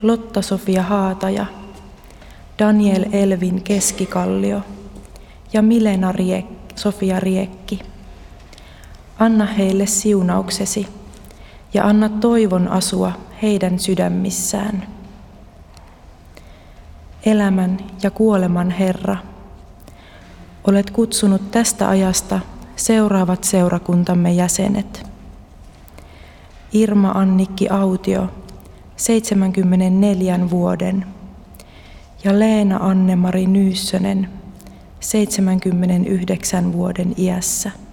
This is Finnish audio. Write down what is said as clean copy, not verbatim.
Lotta-Sofia Haataja, Daniel Elvin Keskikallio ja Milena Sofia Riekki. Anna heille siunauksesi ja anna toivon asua heidän sydämissään. Elämän ja kuoleman Herra, olet kutsunut tästä ajasta seuraavat seurakuntamme jäsenet. Irma Annikki Autio, 74 vuoden, ja Leena Anne-Mari Nyyssönen, 79 vuoden iässä.